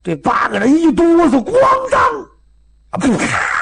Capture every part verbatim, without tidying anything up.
这八个人一哆嗦，咣当，啊，噗，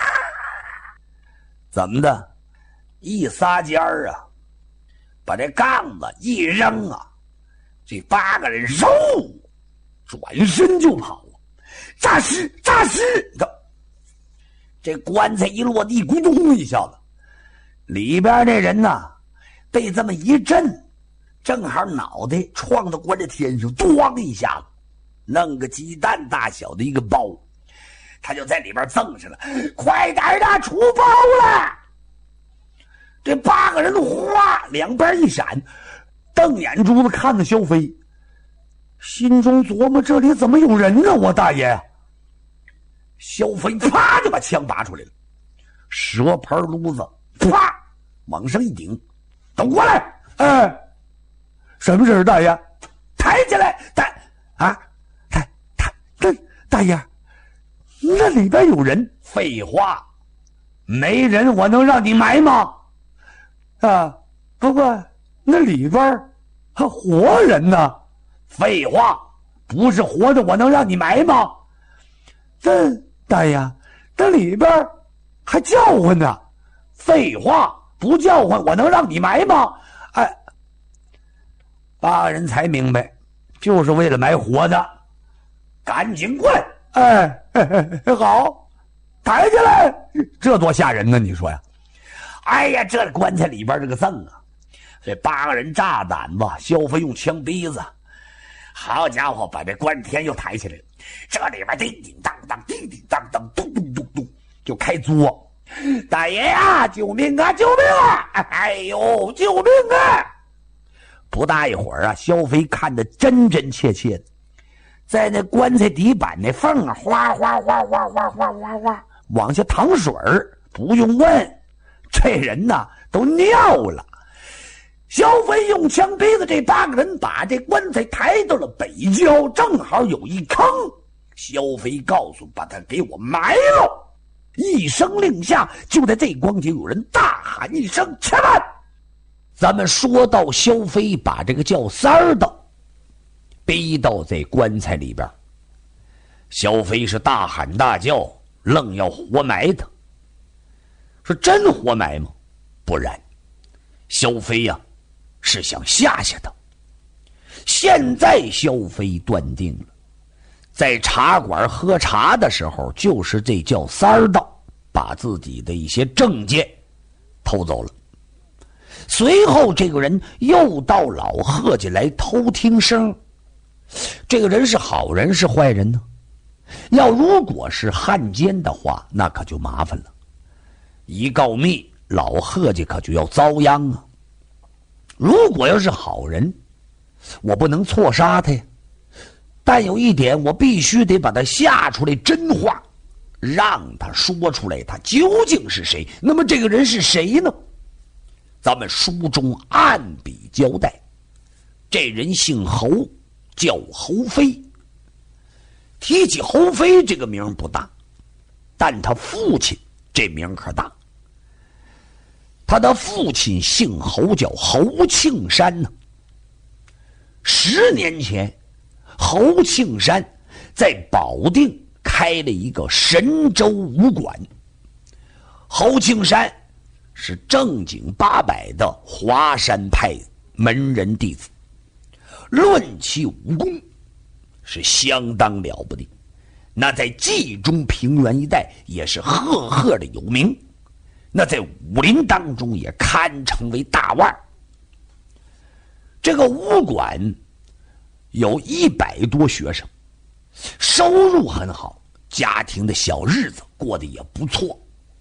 怎么的？一撒尖儿啊，把这杠子一扔啊，这八个人嗖，转身就跑啊！诈尸，诈尸！这棺材一落地，咕咚一下子，里边这人呐，被这么一震，正好脑袋撞到棺材天上，咣一下子，弄个鸡蛋大小的一个包，他就在里边蹭上了，快点的出包了！这八个人哗两边一闪，瞪眼珠子看着萧飞，心中琢磨：这里怎么有人呢？我大爷！萧飞啪就把枪拔出来了，蛇盘炉子啪往上一顶，都过来！哎，什么事大爷？抬起来！大啊，抬抬大大爷，那里边有人。废话，没人我能让你埋吗？啊，不过那里边还活人呢。废话，不是活的我能让你埋吗？这大爷，这里边还叫唤呢。废话，不叫唤我能让你埋吗？哎，八个人才明白，就是为了埋活的。赶紧过来！哎，哎哎好，抬起来！这多吓人呢，你说呀？哎呀，这棺材里边这个赠啊，这八个人炸胆子，萧飞用枪逼子，好家伙，把这棺天又抬起来了。这里边叮叮当当，叮叮当当，咚咚咚咚，就开作。大爷呀，救命啊，救命啊！哎呦，救命啊！不大一会儿啊，萧飞看得真真切切的，在那棺材底板那缝啊，哗哗哗哗哗哗哗哗往下淌水儿，不用问，这人呐都尿了。萧飞用枪逼子这八个人把这棺材抬到了北郊，正好有一坑。萧飞告诉把他给我埋了，一声令下，就在这光景有人大喊一声：且慢！咱们说到萧飞把这个叫三儿的逼到这棺材里边，萧飞是大喊大叫，愣要活埋他。是真活埋吗？不然，萧飞呀、啊、是想吓吓他。现在萧飞断定了，在茶馆喝茶的时候，就是这叫三儿的把自己的一些证件偷走了。随后这个人又到老贺家来偷听声。这个人是好人是坏人呢？要如果是汉奸的话，那可就麻烦了。一告密，老贺家可就要遭殃啊。如果要是好人，我不能错杀他呀。但有一点，我必须得把他吓出来真话，让他说出来他究竟是谁。那么这个人是谁呢？咱们书中按笔交代，这人姓侯，叫侯飞。提起侯飞这个名不大，但他父亲这名可大。他的父亲姓侯，叫侯庆山呢。十年前，侯庆山在保定开了一个神州武馆。侯庆山是正经八百的华山派门人弟子，论其武功是相当了不得，那在冀中平原一带也是赫赫的有名，那在武林当中也堪称为大腕。这个武馆有一百多学生，收入很好，家庭的小日子过得也不错。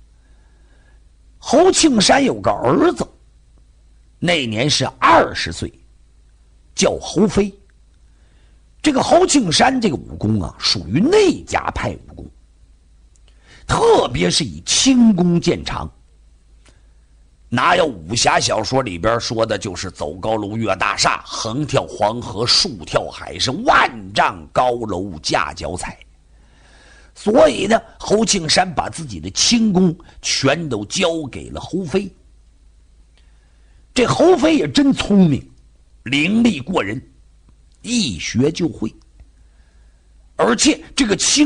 侯庆山有个儿子，那年是二十岁，叫侯飞。这个侯庆山这个武功啊，属于内家派武功，特别是以轻功见长。哪有武侠小说里边说的就是走高楼越大厦，横跳黄河竖跳海，是万丈高楼架脚踩。所以呢，侯庆山把自己的轻功全都交给了侯飞。这侯飞也真聪明，灵力过人，一学就会。 而且这个秦